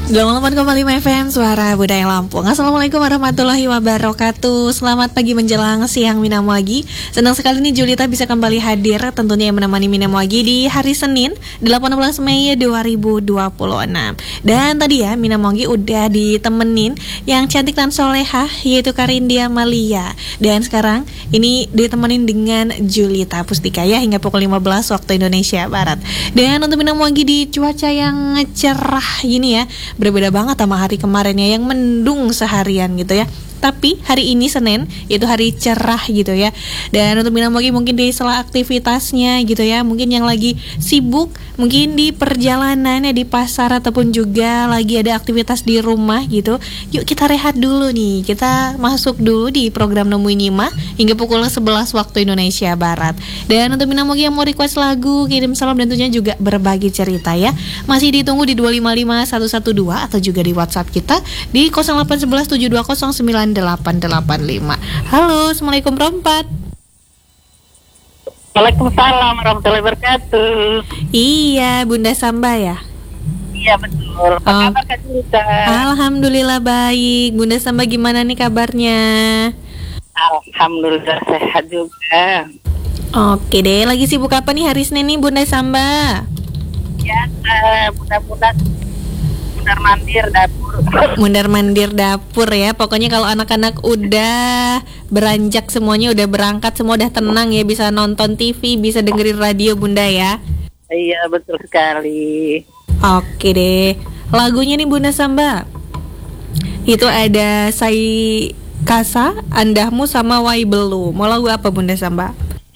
88,5 FM Suara Budaya Lampung. Assalamualaikum warahmatullahi wabarakatuh. Selamat pagi menjelang siang Minam Wagi. Senang sekali nih Julita bisa kembali hadir, tentunya yang menemani Minam Wagi di hari Senin 18 Mei 2026. Dan tadi ya Minam Wagi udah ditemenin yang cantik dan solehah, yaitu Karindia Malia. Dan sekarang ini ditemenin dengan Julita Pustika ya, hingga pukul 15 waktu Indonesia Barat. Dan untuk Minam Wagi di cuaca yang cerah gini ya, berbeda banget sama hari kemarinnya yang mendung seharian gitu ya. Tapi hari ini Senin, yaitu hari cerah gitu ya. Dan untuk Minam Wagi mungkin di sela aktivitasnya gitu ya, mungkin yang lagi sibuk, mungkin di perjalanan ya, di pasar ataupun juga lagi ada aktivitas di rumah gitu. Yuk kita rehat dulu nih, kita masuk dulu di program Nemuin Nyimak hingga pukul 11 waktu Indonesia Barat. Dan untuk Minam Wagi yang mau request lagu, kirim salam dan tentunya juga berbagi cerita ya, masih ditunggu di 255112 atau juga di WhatsApp kita di 0811 720 9885. Halo, Assalamualaikum Rompat. Waalaikumsalam warahmatullahi wabarakatuh. Iya, Bunda Samba ya? Iya betul. Apa kabar Kak Julita? Alhamdulillah baik. Bunda Samba gimana nih kabarnya? Alhamdulillah sehat juga. Oke deh, lagi sibuk apa nih hari Senin nih Bunda Samba? Biasa, mudah-mudahan mandir dapur. Mundar-mandir dapur ya. Pokoknya kalau anak-anak udah beranjak semuanya, udah berangkat, semua udah tenang ya, bisa nonton TV, bisa dengerin radio Bunda ya. Iya betul sekali. Oke deh. Lagunya nih Bunda Samba, itu ada Sai Kasa, Andahmu sama Wai Belu. Mau lagu apa Bunda Samba?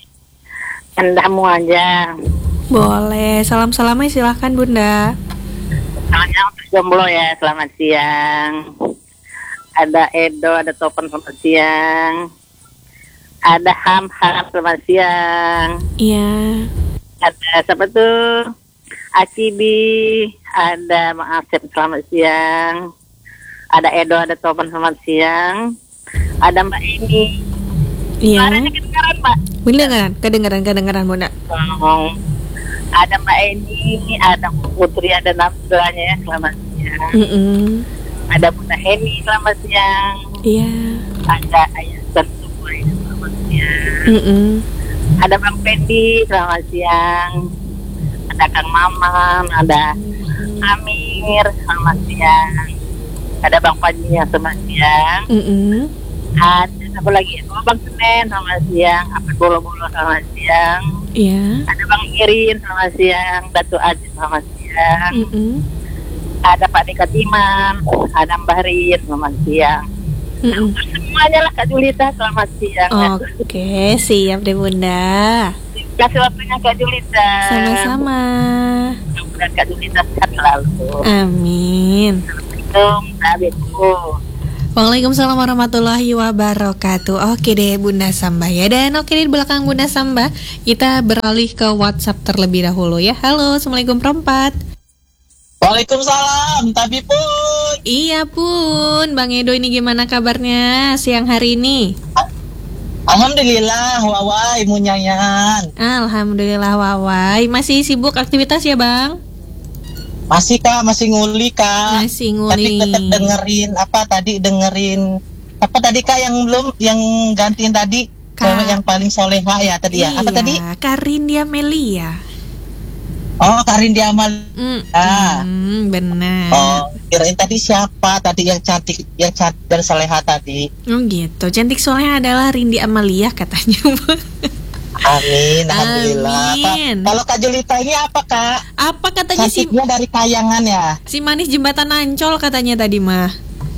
Andahmu aja. Boleh. Salam-salamnya silahkan Bunda. Salamnya untuk jomblo ya, selamat siang. Ada Edo, ada Topan, selamat siang. Ada Ham, selamat siang. Iya. Ada siapa tuh? Acibi, ada Maasep, selamat siang. Ada Edo, ada Topan, selamat siang. Ada Mbak Eni. Iya. Suaranya kedengaran Mbak? Kedengaran Bunda. Oh. Ada Mbak Eni, ada Putri, ada Nabilanya ya, selamat siang. Ada Bunda Heni, selamat siang. Iya. Ada Ayah Sertuboy, selamat siang. Ada Bang Pendi, selamat siang. Ada Kang Maman, ada Amir, selamat siang. Ada Bang Panji, selamat siang. Ada apa lagi? Bang Senen, selamat siang. Apa Bolo-Bolo, selamat siang. Iya. Ada Bang Irin, selamat siang. Datu Aziz, selamat siang. Ada Pak Dekatiman, ada Mbak Rin, selamat siang. Semuanya lah Kak Julita, selamat siang. Oke, siap deh Bunda. Kasih waktunya Kak Julita. Sama-sama. Mudah-mudahan Kak Julita sehat selalu. Amin. Assalamualaikum. Waalaikumsalam warahmatullahi wabarakatuh. Oke deh Bunda Samba ya. Dan oke di belakang Bunda Samba, kita beralih ke WhatsApp terlebih dahulu ya. Halo, Assalamualaikum Rompat. Waalaikumsalam, tapi pun. Iya pun, Bang Edo ini gimana kabarnya siang hari ini? Alhamdulillah, wawai munyanyan. Alhamdulillah wawai. Masih sibuk aktivitas ya Bang? Masih Kak, masih nguli Kak. Masih nguli. Tapi tetap dengerin apa tadi Kak yang gantiin tadi? Cewek yang paling soleha ya tadi ya. Apa tadi? Karindia Melia. Oh, Karindia Amal. Benar. Oh, kirain tadi siapa? Tadi yang cantik dan soleha tadi. Oh gitu. Cantik soleha adalah Rindi Amalia katanya. Amin, alhamdulillah. Amin. Kalau Kak Julita ini apa Kak? Apa katanya cantiknya dari kayangan ya? Si manis jembatan Ancol katanya tadi mah.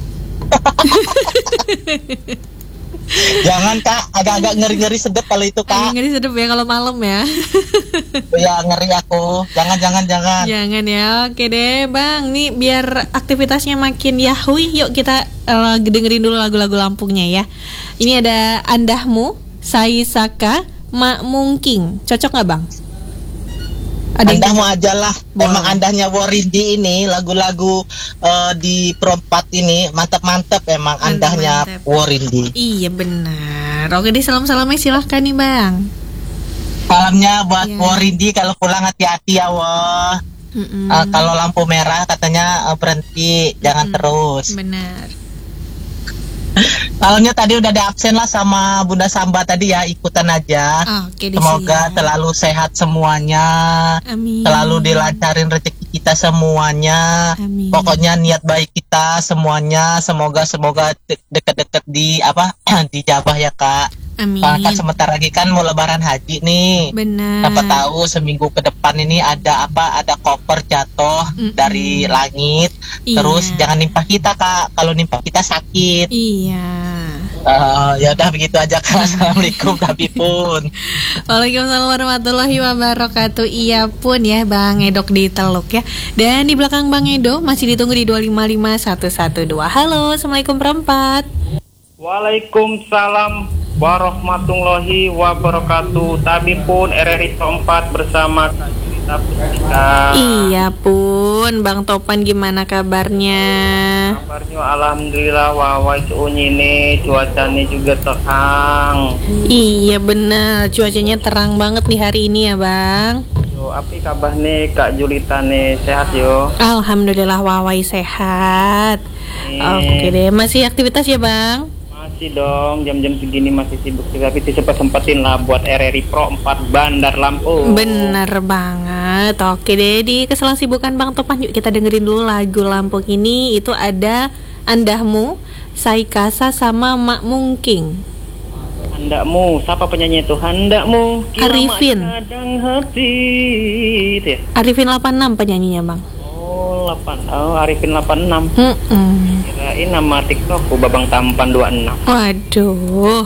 Jangan Kak, agak-agak ngeri-ngeri sedep kalau itu Kak. Ngeri sedep ya kalau malam ya. Ya ngeri aku. Jangan. Jangan ya. Oke deh Bang, nih biar aktivitasnya makin yahui, yuk kita dengerin dulu lagu-lagu Lampungnya ya. Ini ada Andahmu, Sai Saka, Mak Mungking. Cocok gak Bang? Andahmu aja lah. Memang andahnya Warindi ini lagu-lagu di perempat ini mantap-mantap emang andahnya Warindi. Iya benar. Oke deh, salam-salamnya silahkan nih Bang. Salamnya buat Warindi, kalau pulang hati-hati ya wah. Kalau lampu merah katanya berhenti, jangan terus. Benar. Soalnya tadi udah ada absen lah sama Bunda Samba tadi ya, ikutan aja. Oke, Semoga selalu sehat semuanya. Amin. Selalu dilancarin rezeki kita semuanya. Amin. Pokoknya niat baik kita semuanya semoga deket-deket di dijabah ya Kak. Amin. Karena kan sebentar lagi kan mau lebaran haji nih. Benar. Siapa tahu seminggu ke depan ini ada koper jatuh dari langit. Iya. Terus jangan nimpah kita Kak. Kalau nimpah kita sakit. Iya. Ya udah begitu aja Kak. Assalamualaikum Tapi pun. Waalaikumsalam warahmatullahi wabarakatuh. Iya pun ya Bang Edok di Teluk ya. Dan di belakang Bang Edo masih ditunggu di 255112. Halo, Assalamualaikum perempat. Waalaikumsalam warahmatullahi wabarakatuh. Tadi pun RRI 4 bersama Kak Julita Pustika. Iya pun, Bang Topan gimana kabarnya? Kabarnya alhamdulillah wawai suunyi nih, cuacanya juga terang. Iya benar, cuacanya terang banget nih hari ini ya Bang. Yo, api kabar nih Kak Julita nih, sehat yo? Alhamdulillah wawai sehat. Oke deh, masih aktivitas ya Bang? Masih dong, jam-jam segini masih sibuk, tapi sempat-sempatin lah buat RRI Pro 4 Bandar Lampung. Bener banget. Oke deh, di kesela sibukan Bang Topan, yuk kita dengerin dulu lagu Lampung ini. Itu ada Andahmu, Saikasa sama Mak Mungking. Handakmu, siapa penyanyi itu? Handakmu Arifin. Kadang hati itu ya? Arifin 86 penyanyinya Bang. Arifin 86. Kirain nama TikTokku Babang Tampan 26. Waduh.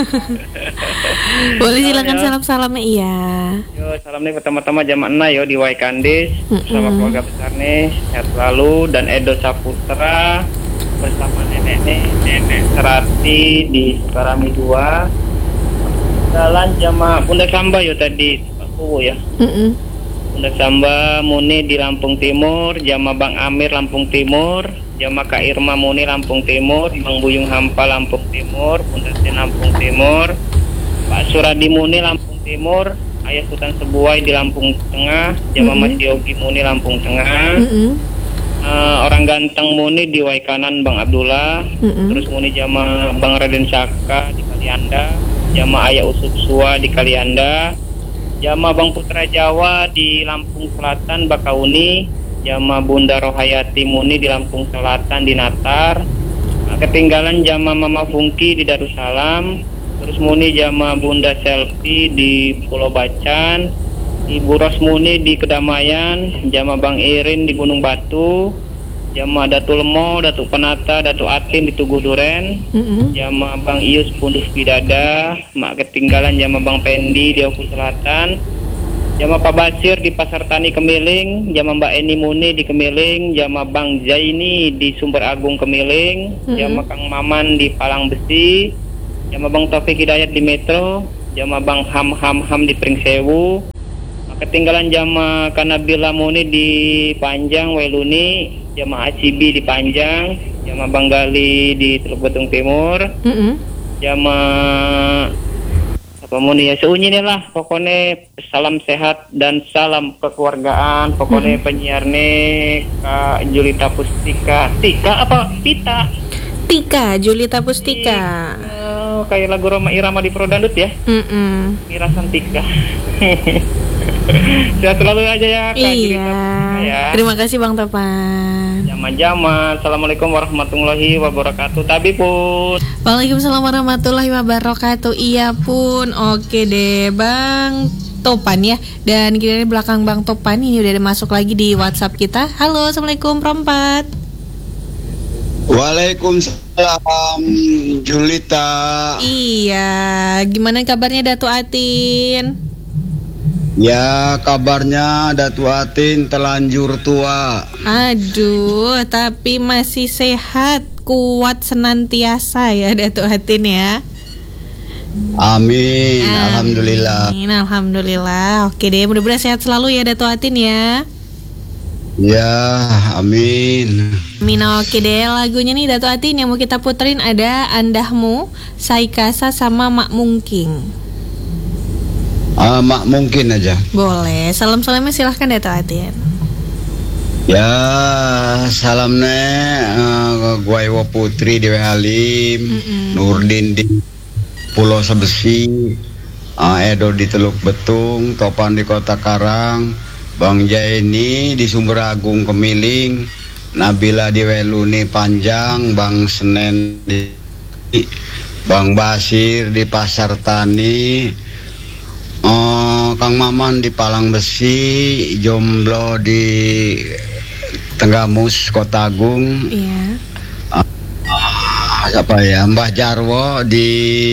Boleh silakan salam-salamnya. Iya. Yo, salam nih pertama-tama jamaah yo di Waikandis bersama keluarga besar nih, sehat selalu. Dan Edo Saputra bersama nenek Serati di Sukarami 2. Jalan jamaah Bunda Samba yo tadi aku ya. Bunda Samba Muni di Lampung Timur, Jama Bang Amir Lampung Timur, Jama Kak Irma Muni Lampung Timur, Bang Buyung Hampa Lampung Timur, Bunda Sen Lampung Timur, Pak Suradi Muni Lampung Timur, Ayah Sultan Sebuai di Lampung Tengah, Jama Mas Yogi Muni Lampung Tengah, orang ganteng Muni di Waikanan Bang Abdullah, terus Muni Jama Bang Raden Saka di Kalianda, Jama Ayah Usut Sua di Kalianda, Jama Bang Putra Jawa di Lampung Selatan Bakauni, Jama Bunda Rohayati Muni di Lampung Selatan di Natar. Ketinggalan Jama Mama Fungki di Darussalam, terus Muni Jama Bunda Selfie di Pulau Bacan, Ibu Ros Muni di Kedamaian, Jama Bang Irin di Gunung Batu, Jama Datu Lemo, Datu Penata, Datu Atin di Tugu Duren, Jama Bang Ius Pundus Bidada, Mak ketinggalan Jama Bang Pendi di Oku Selatan, Jama Pak Basir di Pasar Tani Kemiling, Jama Mbak Eni Muni di Kemiling, Jama Bang Zaini di Sumber Agung Kemiling, Jama Kang Maman di Palang Besi, Jama Bang Taufik Hidayat di Metro, Jama Bang Ham di Pringsewu. Ketinggalan Jama Kanabila Muni di Panjang Wailuni, Jama Acibi di Panjang, Jama Bang Gali di Teluk Betung Timur, Jama apa Muni ya seunyi nih lah, pokoknya salam sehat dan salam kekeluargaan. Pokoknya penyiar nih Kak Julita Pustika, Tika Julita Pustika. Kayak lagu Roma Irama di Prodandut ya. Mirasan Tika. Sehat selalu aja ya Kak Julita ya. Terima kasih Bang Topan. Jama-jama. Assalamualaikum warahmatullahi wabarakatuh. Tapi pun. Waalaikumsalam warahmatullahi wabarakatuh. Iya pun. Oke deh Bang Topan ya. Dan kita di belakang Bang Topan ini udah masuk lagi di WhatsApp kita. Halo, Assalamualaikum perempat. Waalaikumsalam Julita. Iya, gimana kabarnya Datu Atin? Ya, kabarnya Datu Atin telanjur tua. Aduh, tapi masih sehat, kuat senantiasa ya Datu Atin ya. Amin. Alhamdulillah. Alhamdulillah. Oke deh, mudah-mudahan sehat selalu ya Datu Atin ya. Ya, amin. Amin. Oke deh, lagunya nih Datu Atin yang mau kita puterin ada Andahmu, Saikasa sama Mak Mungking. Mak Mungkin aja. Boleh. Salam-salamnya silahkan Datu Atin. Ya, salam gua Iwo Putri di Halim, Nurdin di Pulau Sebesi, Edo di Teluk Betung, Topan di Kota Karang, Bang Jaini di Sumber Agung Kemiling, Nabila di Weluni Panjang, Bang Senen di Bang Basir di Pasar Tani, Kang Maman di Palang Besi, Jomblo di Tenggamus Kota Agung, Iya. Apa ya, Mbah Jarwo di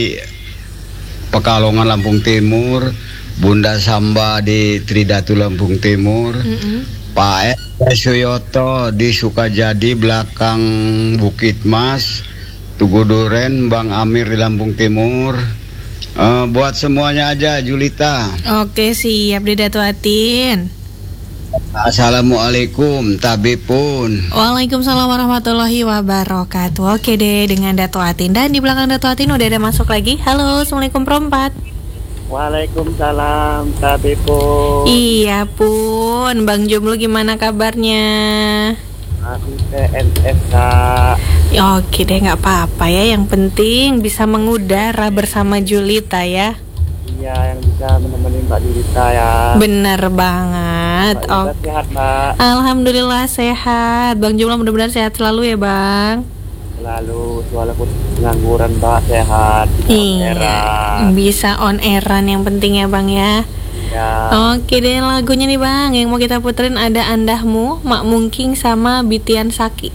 Pekalongan Lampung Timur, Bunda Samba di Tridatu Lampung Timur, Pak Suyoto di Sukajadi belakang Bukit Mas, Tugu Duren, Bang Amir di Lampung Timur. Buat semuanya aja, Julita. Oke, siap di Datu Atin. Assalamualaikum, Tabipun. Waalaikumsalam warahmatullahi wabarakatuh. Oke deh, dengan Datu Atin. Dan di belakang Datu Atin udah ada masuk lagi. Halo, Assalamualaikum Perempat. Waalaikumsalam, Tabipun. Iya pun, Bang Jomblo gimana kabarnya? Aku TNS, Kak. Ya, oke deh, nggak apa-apa ya. Yang penting bisa mengudara bersama Julita ya. Iya, yang bisa menemani Mbak Julita ya. Bener banget. Mbak Julita sehat, Mbak. Alhamdulillah sehat. Bang Jomblo mudah-mudahan sehat selalu ya Bang. Selalu, walaupun pengangguran Mbak sehat. Iya, bisa on airan yang penting ya Bang ya. Ya. Oke deh, lagunya nih Bang, yang mau kita puterin ada Andahmu, Mak Mungking sama Bitian Saki.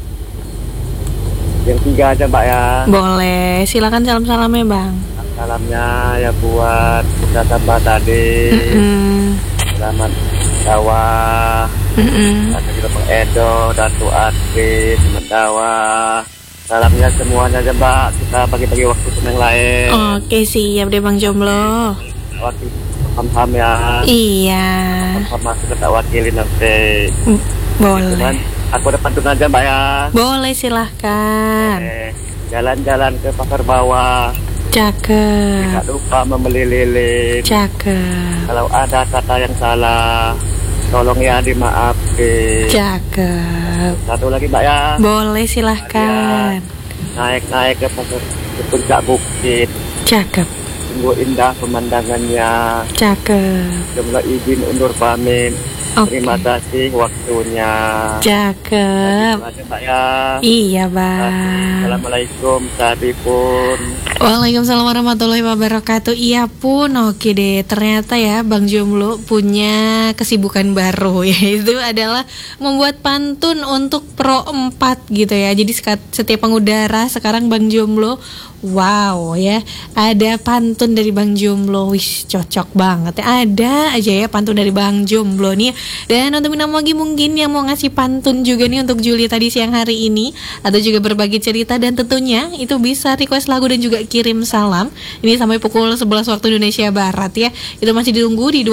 Yang 3 aja Mbak ya. Boleh, silakan salam-salamnya Bang. Salamnya ya buat Bunda Samba tadi. Selamat Dawa. Ada juga Bang Edo, Datu Ati, Mendawa. Salamnya semuanya aja Mbak. Kita bagi-bagi waktu sama yang lain. Oke, siap deh Bang Jomblo. Waktu paham ya. Iya. Sama kita tak wakili nanti. Boleh. Cuman aku ada pantun aja Mbak ya. Boleh, silahkan. Jalan-jalan ke pasar bawah. Cakep. Tidak lupa membeli lilin. Cakep. Kalau ada kata yang salah, tolong ya dimaafkan. Cakep. Satu lagi Mbak ya. Boleh, silahkan. Naik-naik ke puncak bukit. Cakep. Sungguh indah pemandangannya. Cakep. Jumlah izin undur pamit. Oke. Terima kasih waktunya. Cakep. Terima kasih Mbak ya. Iya Bang. Assalamualaikum, Tabipun. Waalaikumsalam warahmatullahi wabarakatuh. Iya pun, oke deh. Ternyata ya Bang Jomblo punya kesibukan baru, yaitu adalah membuat pantun untuk Pro 4 gitu ya. Jadi setiap pengudara sekarang Bang Jomblo, wow ya, ada pantun dari Bang Jomblo. Wih, cocok banget ya. Ada aja ya pantun dari Bang Jomblo nih. Dan untuk Minam lagi mungkin yang mau ngasih pantun juga nih untuk Juli tadi siang hari ini, atau juga berbagi cerita, dan tentunya itu bisa request lagu dan juga kirim salam. Ini sampai pukul 11 waktu Indonesia Barat ya. Itu masih ditunggu di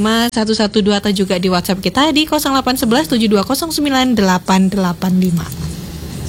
255 112 atau juga di WhatsApp kita di 0811 7209 885.